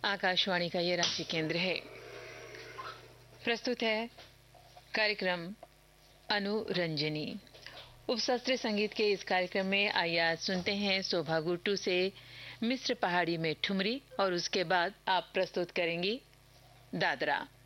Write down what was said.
आकाशवाणी का ये रांची केंद्र है। प्रस्तुत है कार्यक्रम अनुरंजनी। उपशास्त्रीय संगीत के इस कार्यक्रम में आइए आज सुनते हैं शोभा गुट्टू से मिस्र पहाड़ी में ठुमरी और उसके बाद आप प्रस्तुत करेंगी दादरा।